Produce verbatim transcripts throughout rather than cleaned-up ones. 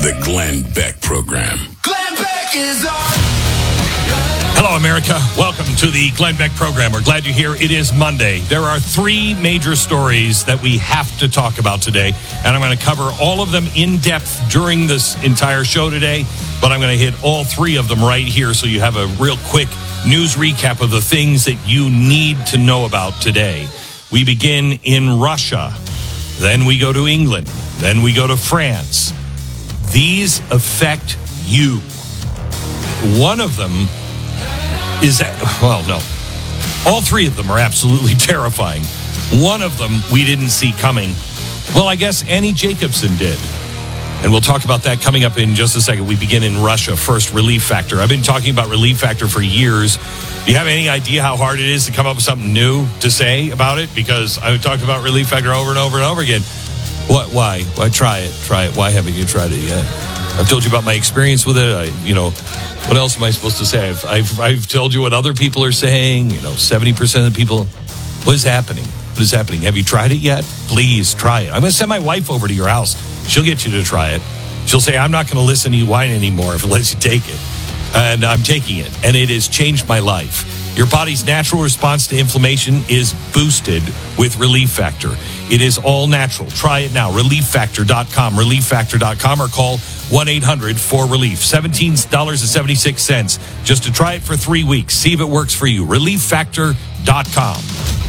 The Glenn Beck Program. Glenn Beck is on. Hello, America. Welcome to the Glenn Beck Program. We're glad you're here. It is Monday. There are three major stories that we have to talk about today, and I'm going to cover all of them in depth during this entire show today, but I'm going to hit all three of them right here so you have a real quick news recap of the things that you need to know about today. We begin in Russia. Then we go to England. Then we go to France. These affect you. One of them is, well, no. All three of them are absolutely terrifying. One of them we didn't see coming. Well, I guess Annie Jacobsen did. And we'll talk about that coming up in just a second. We begin in Russia. First, Relief Factor. I've been talking about Relief Factor for years. Do you have any idea how hard it is to come up with something new to say about it? Because I've talked about Relief Factor over and over and over again. What? Why? Why try it? Try it. Why haven't you tried it yet? I've told you about my experience with it. I, you know, what else am I supposed to say? I've, I've, I've told you what other people are saying. You know, seventy percent of the people. What is happening? What is happening? Have you tried it yet? Please try it. I'm going to send my wife over to your house. She'll get you to try it. She'll say, I'm not going to listen to you whine anymore if it lets you take it. And I'm taking it. And it has changed my life. Your body's natural response to inflammation is boosted with Relief Factor. It is all natural. Try it now. relief factor dot com. relief factor dot com or call one eight hundred four relief. seventeen dollars and seventy-six cents just to try it for three weeks. See if it works for you. relief factor dot com.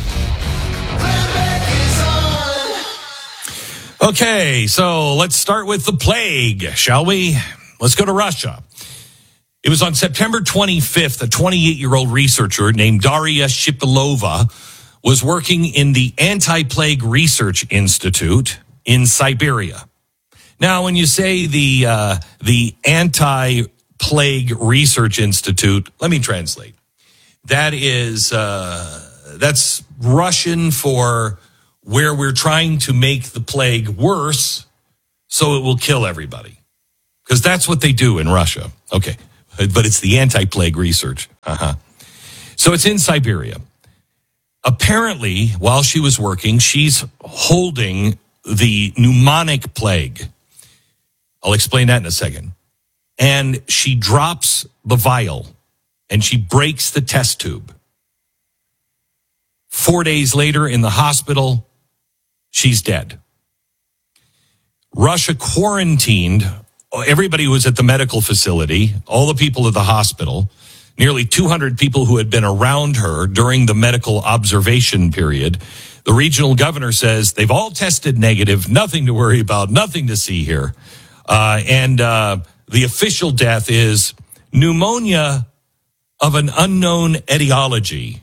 Okay, so let's start with the plague, shall we? Let's go to Russia. It was on September twenty-fifth, a twenty-eight-year-old researcher named Daria Shipilova was working in the Anti-Plague Research Institute in Siberia. Now, when you say the uh, the Anti-Plague Research Institute, let me translate. That is uh, that's Russian for where we're trying to make the plague worse so it will kill everybody. Because that's what they do in Russia. Okay. But it's the anti-plague research. Uh-huh. So it's in Siberia. Apparently, while she was working, she's holding the pneumonic plague. I'll explain that in a second. And she drops the vial and she breaks the test tube. Four days later in the hospital, she's dead. Russia quarantined everybody who was at the medical facility, all the people at the hospital, nearly two hundred people who had been around her during the medical observation period. The regional governor says they've all tested negative, nothing to worry about, nothing to see here. Uh, and uh, the official death is pneumonia of an unknown etiology.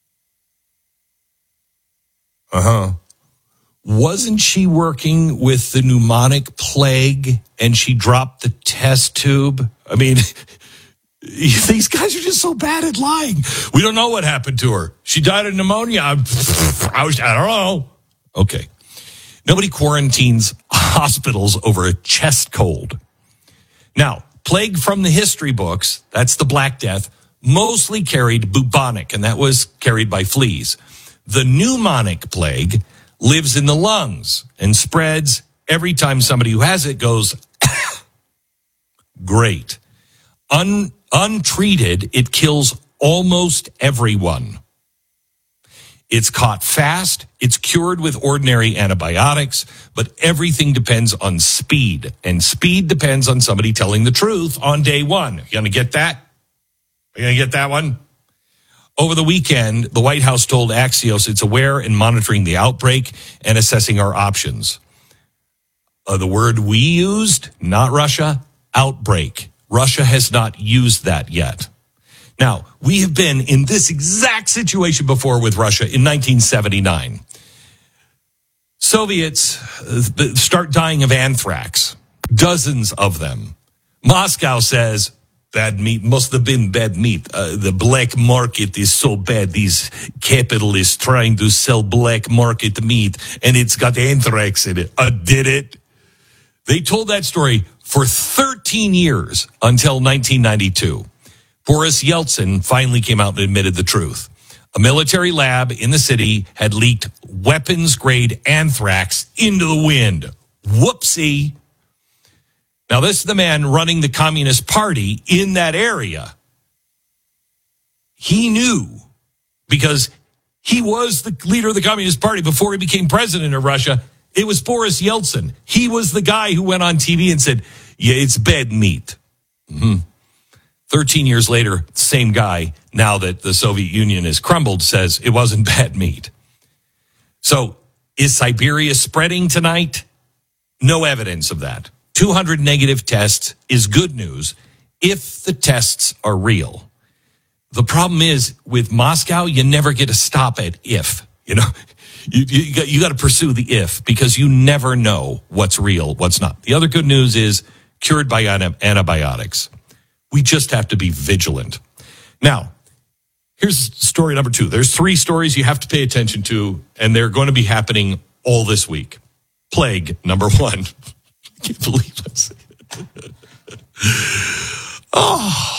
Uh-huh. Wasn't she working with the pneumonic plague and she dropped the test tube? I mean, these guys are just so bad at lying. We don't know what happened to her. She died of pneumonia. I, I, was, I don't know. Okay. Nobody quarantines hospitals over a chest cold. Now, plague from the history books, that's the Black Death, mostly carried bubonic, and that was carried by fleas. The pneumonic plague lives in the lungs and spreads every time somebody who has it goes, great. Un, untreated, it kills almost everyone. It's caught fast. It's cured with ordinary antibiotics, but everything depends on speed. And speed depends on somebody telling the truth on day one. You going to get that? You going to get that one? Over the weekend, the White House told Axios it's aware and monitoring the outbreak and assessing our options. Uh, the word we used, not Russia, outbreak. Russia has not used that yet. Now, we have been in this exact situation before with Russia in nineteen seventy-nine. Soviets start dying of anthrax, dozens of them. Moscow says, bad meat, must have been bad meat. Uh, the black market is so bad. These capitalists trying to sell black market meat, and it's got anthrax in it. Uh, did it? They told that story for thirteen years until nineteen ninety-two. Boris Yeltsin finally came out and admitted the truth. A military lab in the city had leaked weapons-grade anthrax into the wind. Whoopsie. Now, this is the man running the Communist Party in that area. He knew, because he was the leader of the Communist Party before he became president of Russia. It was Boris Yeltsin. He was the guy who went on T V and said, yeah, it's bad meat. Mm-hmm. thirteen years later, same guy, now that the Soviet Union has crumbled, says it wasn't bad meat. So is Siberia spreading tonight? No evidence of that. two hundred negative tests is good news if the tests are real. The problem is with Moscow, you never get to stop at if, you know, you, you got, you got to pursue the if, because you never know what's real, what's not. The other good news is cured by antibiotics. We just have to be vigilant. Now, here's story number two. There's three stories you have to pay attention to, and they're going to be happening all this week. Plague, number one. I can't believe this. Oh.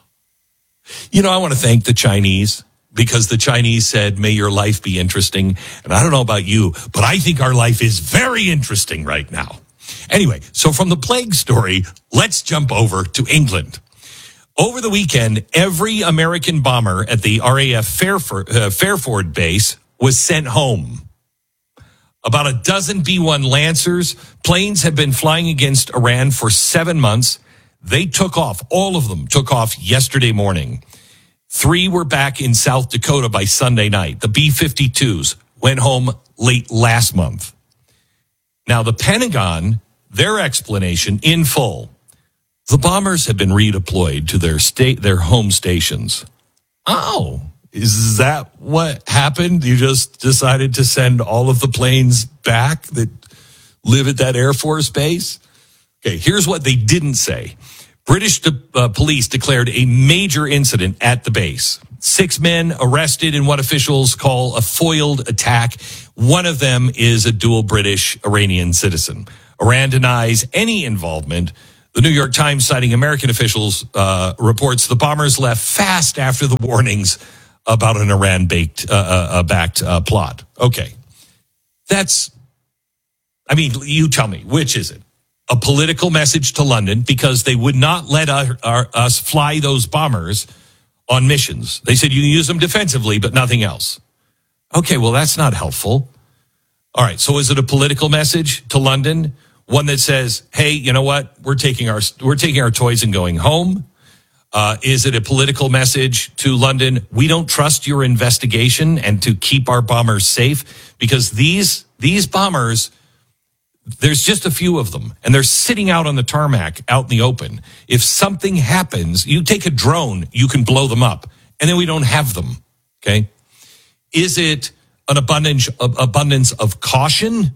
You know, I want to thank the Chinese, because the Chinese said, may your life be interesting. And I don't know about you, but I think our life is very interesting right now. Anyway, so from the plague story, let's jump over to England. Over the weekend, every American bomber at the R A F Fairford, uh, Fairford base was sent home. About a dozen B one Lancers, planes have been flying against Iran for seven months. They took off, all of them took off yesterday morning. Three were back in South Dakota by Sunday night. The B fifty-twos went home late last month. Now, the Pentagon, their explanation in full. The bombers have been redeployed to their state, their home stations. Oh, is that what happened? You just decided to send all of the planes back that live at that Air Force base? Okay, here's what they didn't say. British de- uh, police declared a major incident at the base. Six men arrested in what officials call a foiled attack. One of them is a dual British-Iranian citizen. Iran denies any involvement. The New York Times, citing American officials, uh, reports the bombers left fast after the warnings about an Iran-backed uh, uh, backed, uh, plot. Okay. That's, I mean, you tell me, which is it? A political message to London, because they would not let our, our, us fly those bombers on missions. They said you can use them defensively, but nothing else. Okay, well, that's not helpful. All right, so is it a political message to London? One that says, hey, you know what? We're taking our we're taking our toys and going home. Uh, is it a political message to London? We don't trust your investigation and to keep our bombers safe, because these these bombers, there's just a few of them, and they're sitting out on the tarmac out in the open. If something happens, you take a drone, you can blow them up, and then we don't have them. Okay, is it an abundance of, abundance of caution?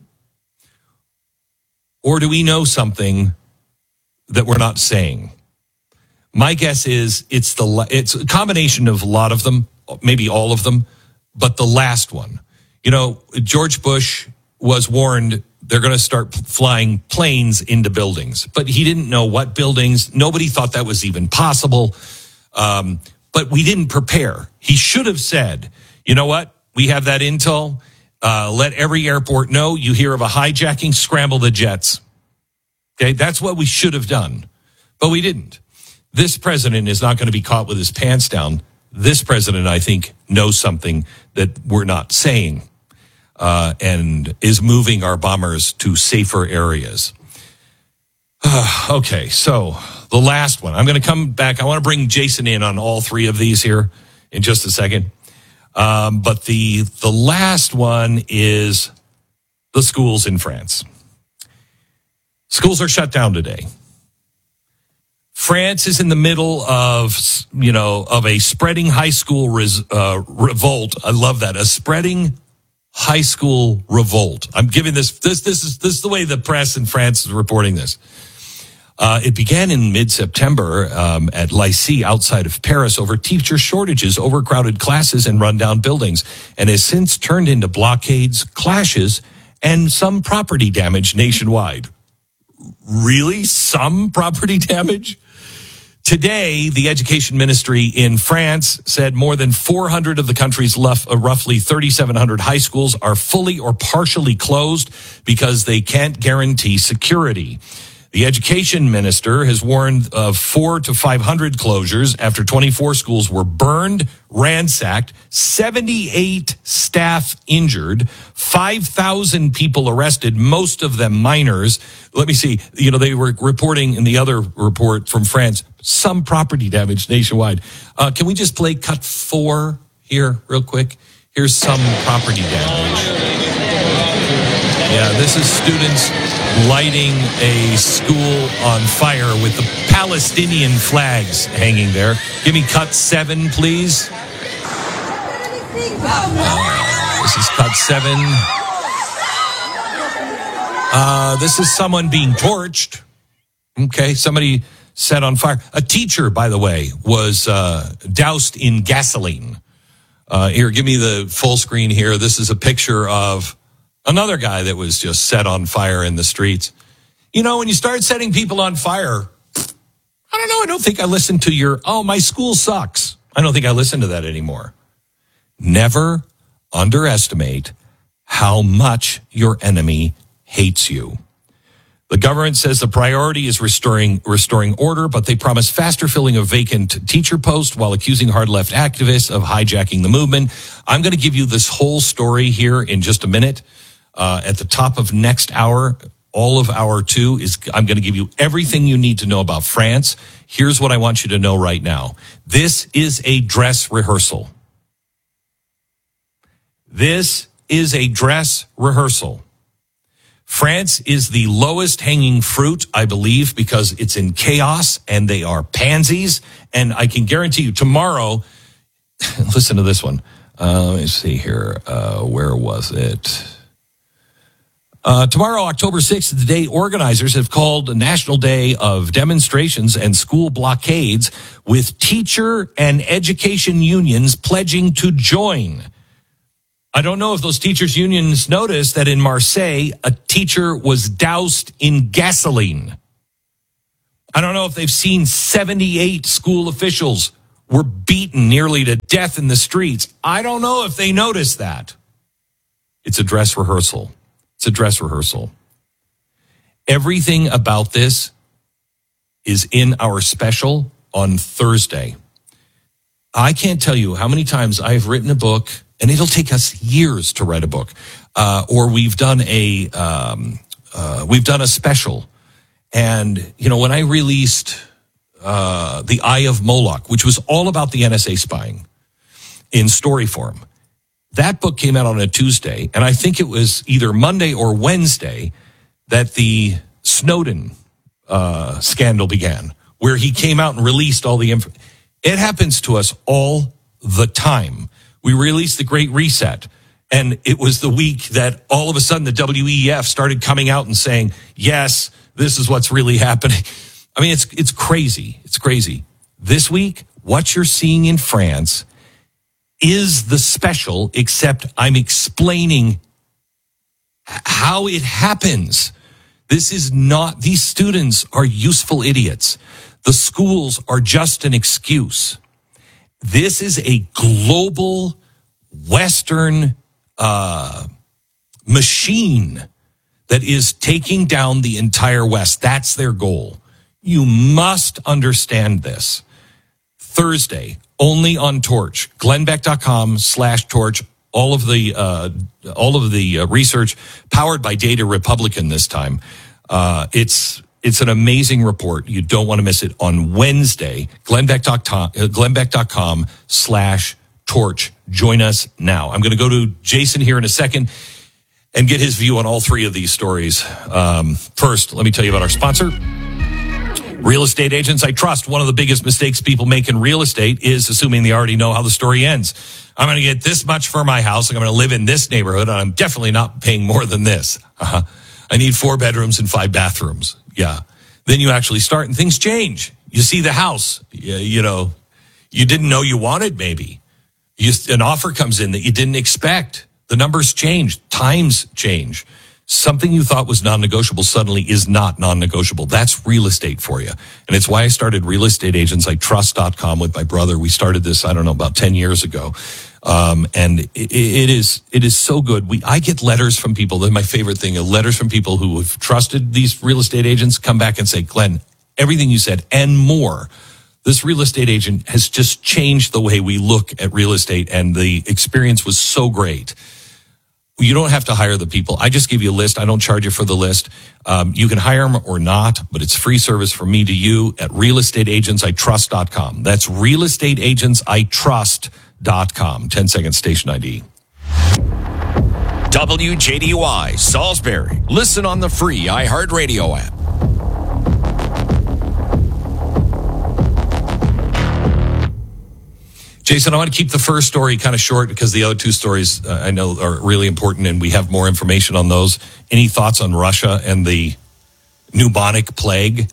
Or do we know something that we're not saying? My guess is it's the it's a combination of a lot of them, maybe all of them, but the last one. You know, George Bush was warned they're going to start flying planes into buildings, but he didn't know what buildings. Nobody thought that was even possible. Um, but we didn't prepare. He should have said, you know what? We have that intel. Uh, let every airport know you hear of a hijacking, scramble the jets. Okay, that's what we should have done, but we didn't. This president is not going to be caught with his pants down. This president, I think, knows something that we're not saying, uh, and is moving our bombers to safer areas. Uh, okay, so the last one. I'm going to come back. I want to bring Jason in on all three of these here in just a second. Um, but the the last one is the schools in France. Schools are shut down today. France is in the middle of, you know, of a spreading high school res, uh, revolt. I love that. A spreading high school revolt. I'm giving this, this, this is, this is the way the press in France is reporting this. Uh, it began in mid-September um, at Lycée outside of Paris over teacher shortages, overcrowded classes, and rundown buildings, and has since turned into blockades, clashes, and some property damage nationwide. Really? Some property damage? Today, the education ministry in France said more than four hundred of the country's left, uh, roughly thirty-seven hundred high schools are fully or partially closed because they can't guarantee security. The The education minister has warned of four to five hundred closures after twenty-four schools were burned, ransacked, seventy-eight staff injured, five thousand people arrested, most of them minors. Let me see. You know, they were reporting in the other report from France, some property damage nationwide. Uh, can we just play cut four here real quick? Here's some property damage. Yeah, this is students lighting a school on fire with the Palestinian flags hanging there. Give me cut seven, please. Uh, this is cut seven. Uh, this is someone being torched. Okay, somebody set on fire. A teacher, by the way, was uh, doused in gasoline. Uh, here, give me the full screen here. This is a picture of another guy that was just set on fire in the streets. You know, when you start setting people on fire, I don't know, I don't think I listen to your, oh, my school sucks. I don't think I listen to that anymore. Never underestimate how much your enemy hates you. The government says the priority is restoring restoring order, but they promise faster filling of vacant teacher posts while accusing hard-left activists of hijacking the movement. I'm going to give you this whole story here in just a minute. Uh, at the top of next hour, all of hour two, is I'm going to give you everything you need to know about France. Here's what I want you to know right now. This is a dress rehearsal. This is a dress rehearsal. France is the lowest hanging fruit, I believe, because it's in chaos and they are pansies. And I can guarantee you tomorrow, listen to this one. Uh, let me see here. Uh, where was it? Uh, tomorrow, October sixth, the day organizers have called a national day of demonstrations and school blockades with teacher and education unions pledging to join. I don't know if those teachers' unions noticed that in Marseille, a teacher was doused in gasoline. I don't know if they've seen seventy-eight school officials were beaten nearly to death in the streets. I don't know if they noticed that. It's a dress rehearsal. It's a dress rehearsal. Everything about this is in our special on Thursday. I can't tell you how many times I've written a book, and it'll take us years to write a book, uh, or we've done a um, uh, we've done a special. And you know, when I released uh, The Eye of Moloch, which was all about the N S A spying in story form, that book came out on a Tuesday, and I think it was either Monday or Wednesday that the Snowden uh, scandal began, where he came out and released all the info. It happens to us all the time. We released the Great Reset, and it was the week that all of a sudden the W E F started coming out and saying, yes, this is what's really happening. I mean, it's it's crazy. It's crazy. This week, what you're seeing in France is the special, except I'm explaining how it happens. This is not, these students are useful idiots. The schools are just an excuse. This is a global Western uh, machine that is taking down the entire West. That's their goal. You must understand this. Thursday, only on Torch, glennbeck.com slash Torch. All of the uh, all of the uh, research powered by Data Republican this time. Uh, it's it's an amazing report. You don't want to miss it on Wednesday. glennbeck.com uh, glennbeck.com slash Torch. Join us now. I'm going to go to Jason here in a second and get his view on all three of these stories. Um, first, let me tell you about our sponsor. Real estate agents I trust. One of the biggest mistakes people make in real estate is assuming they already know how the story ends. I'm going to get this much for my house. I'm going to live in this neighborhood, and I'm definitely not paying more than this. Uh-huh. I need four bedrooms and five bathrooms. Yeah. Then you actually start, and things change. You see the house, you, you know, you didn't know you wanted maybe. You, an offer comes in that you didn't expect. The numbers change. Times change. Something you thought was non-negotiable suddenly is not non-negotiable. That's real estate for you. And it's why I started real estate agents I trust dot com with my brother. We started this, I don't know, about ten years ago. Um, and it, it is it is so good. We I get letters from people. That's my favorite thing. Letters from people who have trusted these real estate agents come back and say, Glenn, everything you said and more. This real estate agent has just changed the way we look at real estate, and the experience was so great. You don't have to hire the people. I just give you a list. I don't charge you for the list. Um, you can hire them or not, but it's free service from me to you at real estate agents I trust dot com. That's real estate agents I trust dot com. ten second station I D. W J D Y Salisbury. Listen on the free iHeartRadio app. Jason, I want to keep the first story kind of short because the other two stories uh, I know are really important, and we have more information on those. Any thoughts on Russia and the bubonic plague?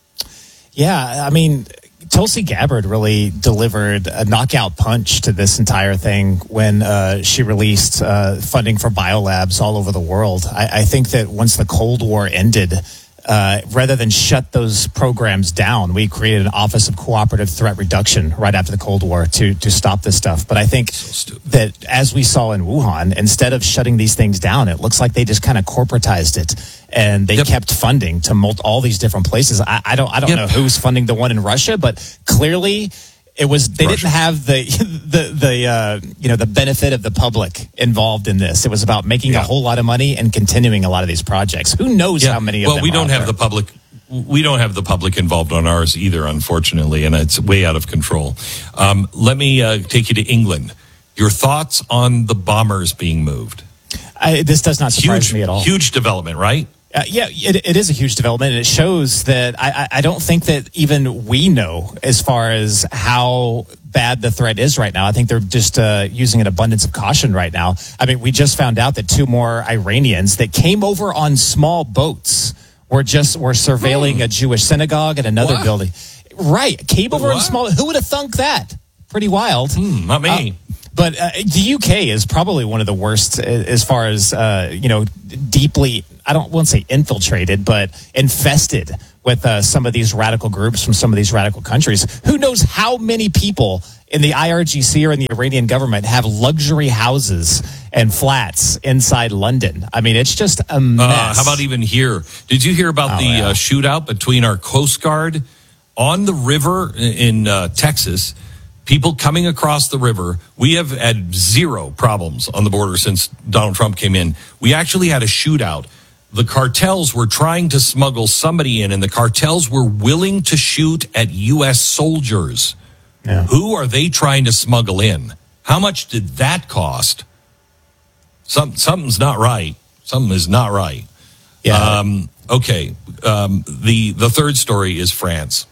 Yeah, I mean, Tulsi Gabbard really delivered a knockout punch to this entire thing when uh, she released uh, funding for biolabs all over the world. I, I think that once the Cold War ended, Uh, rather than shut those programs down, we created an Office of Cooperative Threat Reduction right after the Cold War to to stop this stuff. But I think so that as we saw in Wuhan, instead of shutting these things down, it looks like they just kind of corporatized it, and they yep. kept funding to multi- all these different places. I, I don't I don't yep. know who's funding the one in Russia, but clearly it was they Russia. didn't have the the the uh, you know the benefit of the public involved in this. It was about making yeah. a whole lot of money and continuing a lot of these projects. Who knows yeah. how many of well, them? Well, we don't have there. the public. We don't have the public involved on ours either, unfortunately, and it's way out of control. Um, let me uh, take you to England. Your thoughts on the bombers being moved? I, this does not surprise huge, me at all. Huge development, right? Uh, yeah, it, it is a huge development, and it shows that I, I don't think that even we know as far as how bad the threat is right now. I think they're just uh, using an abundance of caution right now. I mean, we just found out that two more Iranians that came over on small boats were just were surveilling mm. a Jewish synagogue and another what? building. Right, came over what? on small. Who would have thunk that? Pretty wild. Mm, not me. Uh, But uh, the U K is probably one of the worst as far as, uh, you know, deeply, I don't want to say infiltrated, but infested with uh, some of these radical groups from some of these radical countries. Who knows how many people in the I R G C or in the Iranian government have luxury houses and flats inside London? I mean, it's just a mess. Uh, how about even here? Did you hear about oh, the yeah. uh, shootout between our Coast Guard on the river in uh, Texas? People coming across the river. We have had zero problems on the border since Donald Trump came in. We actually had a shootout. The cartels were trying to smuggle somebody in, and the cartels were willing to shoot at U S soldiers. Yeah. Who are they trying to smuggle in? How much did that cost? Some, something's not right. Something is not right. Yeah. Um, okay. Um, the, the third story is France.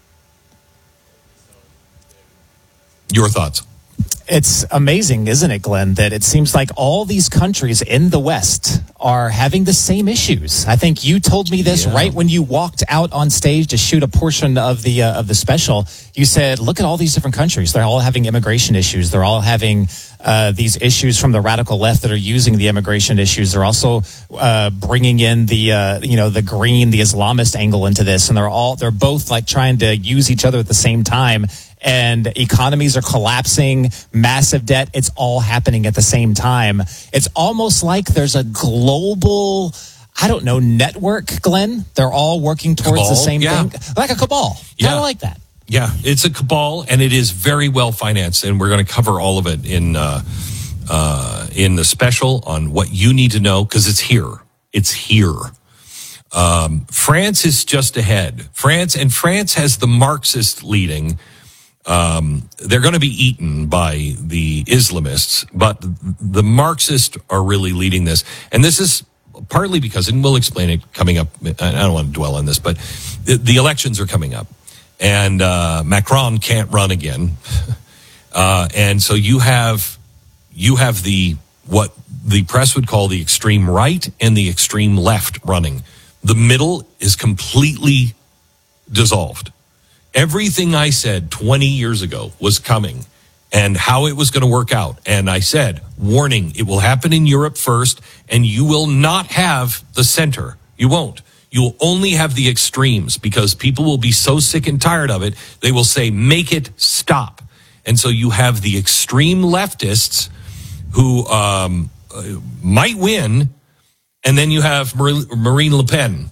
Your thoughts? It's amazing, isn't it, Glenn, that it seems like all these countries in the West are having the same issues. I think you told me this yeah. right when you walked out on stage to shoot a portion of the uh, of the special. You said, look at all these different countries. They're all having immigration issues. They're all having uh, these issues from the radical left that are using the immigration issues. They're also uh, bringing in the, uh, you know, the green, the Islamist angle into this. And they're all, they're both like trying to use each other at the same time. And economies are collapsing, massive debt. It's all happening at the same time. It's almost like there's a global, I don't know, network, Glenn. They're all working towards cabal? the same yeah. thing. Like a cabal. Yeah. Kind of like that. Yeah, it's a cabal, and it is very well financed, and we're going to cover all of it in uh, uh, in the special on what you need to know, because it's here. It's here. Um, France is just ahead. France, and France has the Marxist leading. Um, they're going to be eaten by the Islamists, but the Marxists are really leading this. And this is partly because, and we'll explain it coming up, I don't want to dwell on this, but the, the elections are coming up. And uh, Macron can't run again. Uh, and so you have you have the what the press would call the extreme right and the extreme left running. The middle is completely dissolved. Everything I said twenty years ago was coming and how it was going to work out. And I said, warning, it will happen in Europe first, and you will not have the center. You won't. You'll only have the extremes, because people will be so sick and tired of it, they will say, make it stop. And so you have the extreme leftists who um, might win, and then you have Marine Le Pen,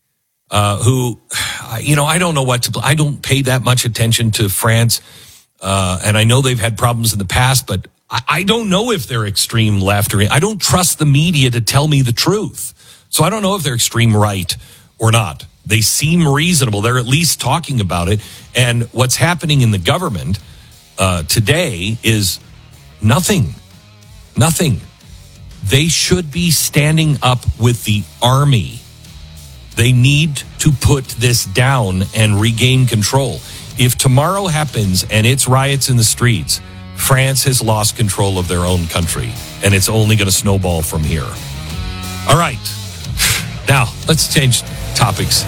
uh, who, you know, I don't know what to, I don't pay that much attention to France, uh, and I know they've had problems in the past, but I, I don't know if they're extreme left or, I don't trust the media to tell me the truth. So I don't know if they're extreme right or not. They seem reasonable. They're at least talking about it. And what's happening in the government uh, today is nothing. Nothing. They should be standing up with the army. They need to put this down and regain control. If tomorrow happens and it's riots in the streets, France has lost control of their own country, and it's only going to snowball from here. All right. Now, let's change topics.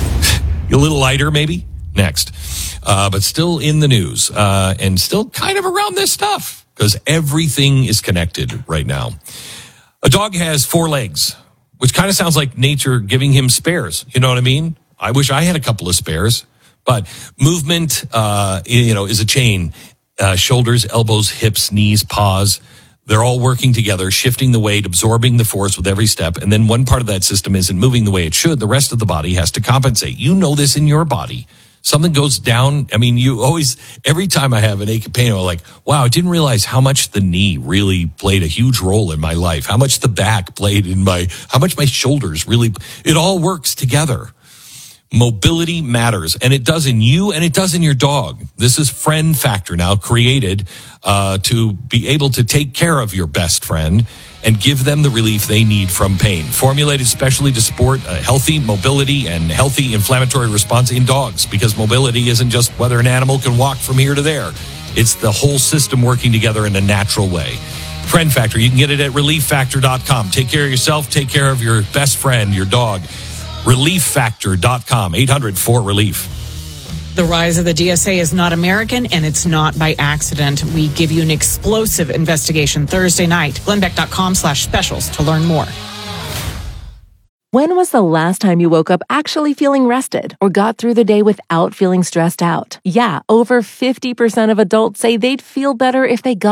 A little lighter, maybe? Next. Uh, but still in the news, uh, and still kind of around this stuff, because everything is connected right now. A dog has four legs, which kind of sounds like nature giving him spares. You know what I mean? I wish I had a couple of spares. But movement, uh, you know, is a chain. Uh, shoulders, elbows, hips, knees, paws. They're all working together, shifting the weight, absorbing the force with every step. And then one part of that system isn't moving the way it should. The rest of the body has to compensate. You know this in your body. Something goes down. I mean, you always, every time I have an ache and pain, I'm like, wow, I didn't realize how much the knee really played a huge role in my life. How much the back played in my, how much my shoulders really, it all works together. Mobility matters, and it does in you and it does in your dog. This is Friend Factor now created uh, to be able to take care of your best friend and give them the relief they need from pain. Formulated specially to support a healthy mobility and healthy inflammatory response in dogs, because mobility isn't just whether an animal can walk from here to there. It's the whole system working together in a natural way. Friend Factor, you can get it at relief factor dot com. Take care of yourself, take care of your best friend, your dog. relief factor dot com, eight hundred four relief. The rise of the D S A is not American, and it's not by accident. We give you an explosive investigation Thursday night. Glennbeck.com slash specials to learn more. When was the last time you woke up actually feeling rested or got through the day without feeling stressed out? Yeah, over fifty percent of adults say they'd feel better if they got